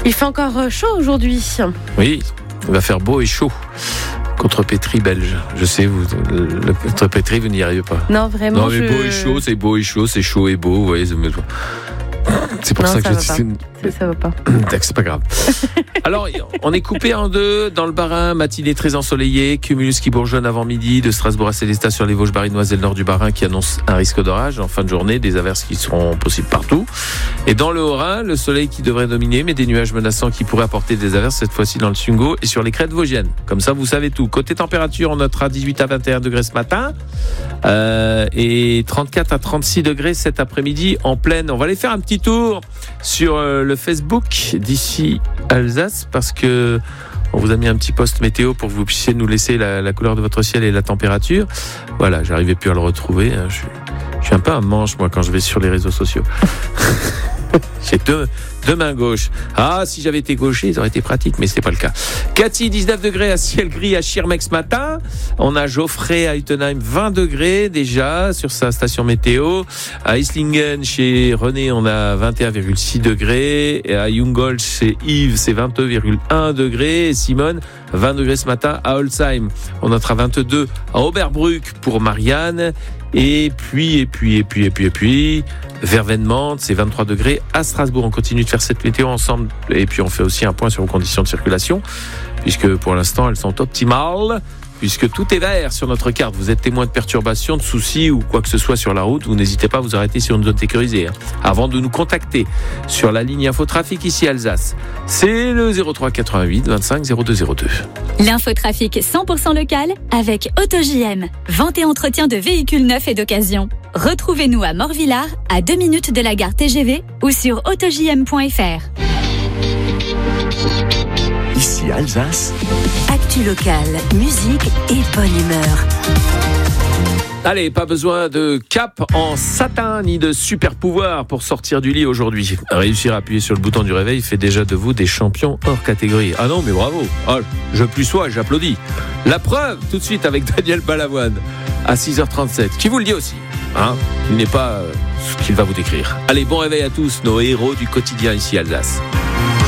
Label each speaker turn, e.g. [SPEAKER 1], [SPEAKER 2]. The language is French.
[SPEAKER 1] Il fait encore chaud aujourd'hui.
[SPEAKER 2] Oui, il va faire beau et chaud. Contre Pétry belge. Je sais, contre Pétry, vous n'y arrivez pas.
[SPEAKER 1] Non, vraiment.
[SPEAKER 2] Non, mais beau et chaud, c'est beau et chaud, c'est chaud et beau. Vous voyez, c'est pour ça que je dis.
[SPEAKER 1] Ça va pas.
[SPEAKER 2] C'est pas grave. Alors, on est coupé en deux dans le Bas-Rhin, matinée très ensoleillée, cumulus qui bourgeonne avant midi, de Strasbourg à Célestat sur les Vosges barinoises et le nord du Bas-Rhin qui annonce un risque d'orage en fin de journée, des averses qui seront possibles partout. Et dans le Haut-Rhin, le soleil qui devrait dominer, mais des nuages menaçants qui pourraient apporter des averses, cette fois-ci dans le Sungo et sur les crêtes vosgiennes. Comme ça, vous savez tout. Côté température, on notera 18 à 21 degrés ce matin et 34 à 36 degrés cet après-midi en pleine. On va aller faire un petit tour sur le Facebook d'ici Alsace parce que on vous a mis un petit post météo pour que vous puissiez nous laisser la couleur de votre ciel et la température. Voilà, j'arrivais plus à le retrouver. Je suis un peu un manche, moi, quand je vais sur les réseaux sociaux. J'ai deux mains gauches. Ah, si j'avais été gaucher, ça aurait été pratique, mais c'était pas le cas. Cathy, 19 degrés à ciel gris à Schirmeck ce matin. On a Geoffrey à Utenheim, 20 degrés déjà sur sa station météo. À Islingen, chez René, on a 21,6 degrés. Et à Jungholz, chez Yves, c'est 22,1 degrés. Et Simone, 20 degrés ce matin à Holzheim. On notera 22 à Oberbruck pour Marianne. Et puis, vers Vennemont, c'est 23 degrés. À Strasbourg, on continue de faire cette météo ensemble. Et puis, on fait aussi un point sur vos conditions de circulation, puisque pour l'instant, elles sont optimales. Puisque tout est vert sur notre carte. Vous êtes témoin de perturbations, de soucis ou quoi que ce soit sur la route, vous n'hésitez pas à vous arrêter sur une zone sécurisée. Avant de nous contacter sur la ligne Infotrafic ici Alsace, c'est le 03 88 25 0202.
[SPEAKER 3] L'infotrafic 100% local avec AutoJM. Vente et entretien de véhicules neufs et d'occasion. Retrouvez-nous à Morvillard, à 2 minutes de la gare TGV ou sur autojm.fr.
[SPEAKER 4] Ici Alsace.
[SPEAKER 5] Actu locale, musique et bonne humeur.
[SPEAKER 2] Allez, pas besoin de cape en satin ni de super pouvoir pour sortir du lit aujourd'hui. Réussir à appuyer sur le bouton du réveil fait déjà de vous des champions hors catégorie. Ah non, mais bravo. Ah, je plus sois, j'applaudis. La preuve, tout de suite avec Daniel Balavoine à 6h37. Qui vous le dit aussi, hein ? Il n'est pas ce qu'il va vous décrire. Allez, bon réveil à tous, nos héros du quotidien ici Alsace.